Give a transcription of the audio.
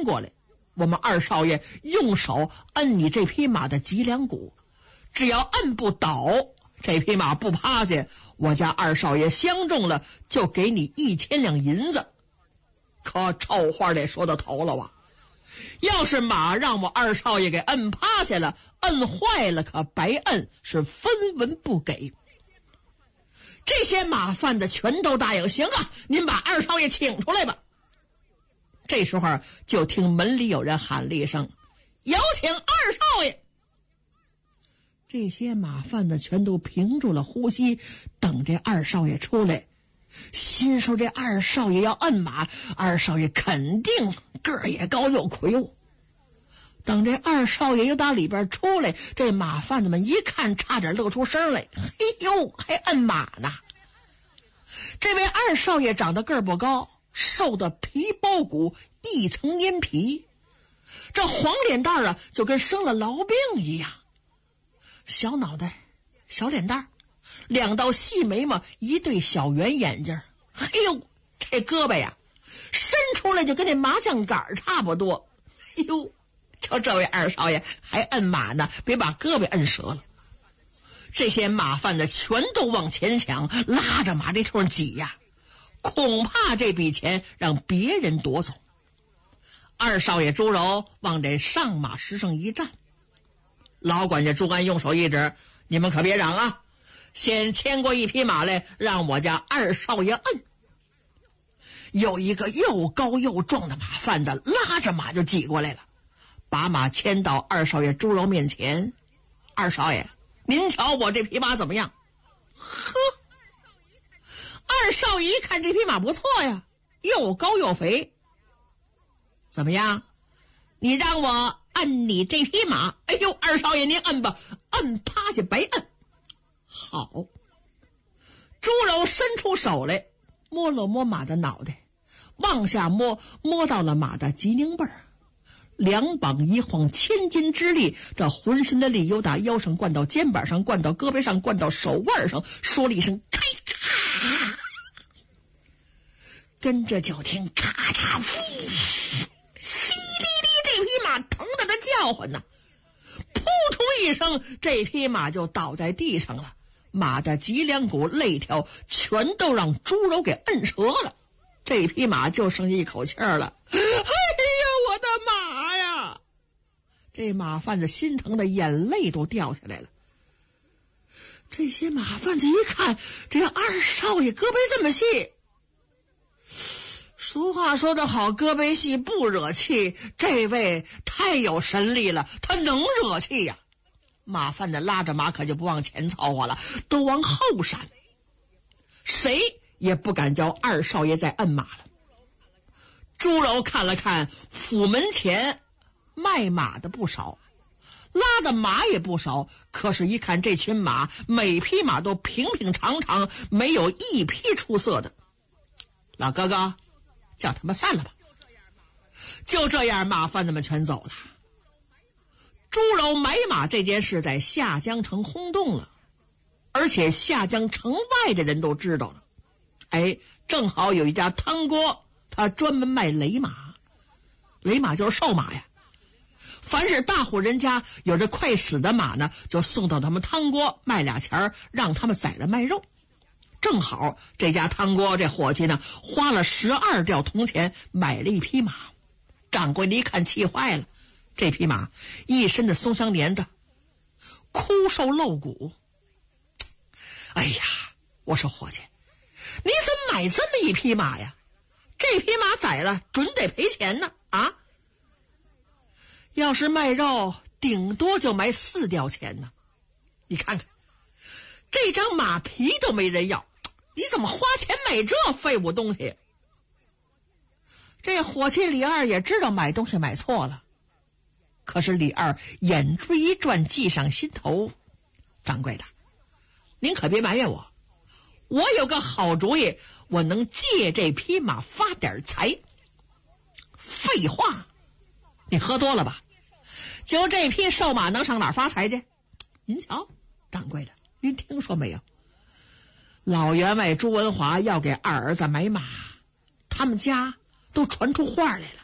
过来，我们二少爷用手摁你这匹马的脊梁骨，只要摁不倒，这匹马不趴下，我家二少爷相中了就给你1000两银子。可臭话得说到头了啊！要是马让我二少爷给摁趴下了，摁坏了可白摁，是分文不给。这些马贩子全都答应，行啊，您把二少爷请出来吧。这时候就听门里有人喊了一声：“有请二少爷！”这些马贩子全都屏住了呼吸，等这二少爷出来。心说这二少爷要摁马，二少爷肯定个儿也高又魁梧。等这二少爷又打里边出来，这马贩子们一看，差点乐出声来。嘿呦，还摁马呢！这位二少爷长得个儿不高，瘦的皮包骨，一层粘皮，这黄脸蛋啊，就跟生了痨病一样。小脑袋，小脸蛋，2道细眉毛，一对小圆眼睛。嘿呦，这胳膊呀，伸出来就跟那麻将杆差不多。哎呦，瞧这位二少爷还摁马呢，别把胳膊摁折了。这些马贩子全都往前抢，拉着马这头挤呀，恐怕这笔钱让别人夺走。二少爷朱柔往这上马石上一站，老管家朱安用手一指：“你们可别嚷啊，先牵过一匹马来，让我家二少爷摁。”有一个又高又壮的马贩子拉着马就挤过来了，把马牵到二少爷朱柔面前。“二少爷，您瞧我这匹马怎么样？”呵，二少爷一看这匹马不错呀，又高又肥。“怎么样？你让我摁你这匹马？”“哎呦，二少爷您摁吧，摁趴下白摁。”“好。”朱柔伸出手来，摸了摸马的脑袋，往下摸，摸到了马的脊梁背儿。2膀一晃，1000斤之力，这浑身的力由打腰上灌到肩膀上，灌到胳膊上，灌到手腕上，说了一声开咔，跟着就听咔嚓稀哩哩，这匹马疼得它叫唤呢。扑通一声，这匹马就倒在地上了，马的脊梁骨肋条全都让朱柔给摁折了。这匹马就剩下一口气儿了。哎呀，我的马呀！这马贩子心疼的眼泪都掉下来了。这些马贩子一看，这二少爷胳膊这么细，俗话说得好，胳膊细不惹气，这位太有神力了，他能惹气呀。马贩子拉着马可就不往前凑合了，都往后闪，谁也不敢叫二少爷再摁马了。朱柔看了看府门前卖马的不少，拉的马也不少，可是一看这群马，每匹马都平平常常，没有一匹出色的。老哥哥，叫他们散了吧。就这样，马贩子们全走了。朱柔买马这件事在下江城轰动了，而且下江城外的人都知道了。正好有一家汤锅，他专门卖雷马，雷马就是瘦马呀。凡是大户人家有着快死的马呢，就送到他们汤锅卖俩钱，让他们宰了卖肉。正好这家汤锅这伙计呢，花了12吊铜钱买了一匹马。掌柜的一看气坏了，这匹马一身的松香帘子，枯瘦露骨。哎呀，我说伙计，你怎么买这么一匹马呀？这匹马宰了准得赔钱呢啊！要是卖肉，顶多就卖4吊钱呢。你看看，这张马皮都没人要，你怎么花钱买这废物东西？这伙计李二也知道买东西买错了，可是李二眼珠一转，计上心头。掌柜的，您可别埋怨我，我有个好主意，我能借这匹马发点财。废话，你喝多了吧？就这匹瘦马能上哪儿发财去？您瞧，掌柜的，您听说没有？老员外朱文华要给二儿子买马，他们家都传出话来了。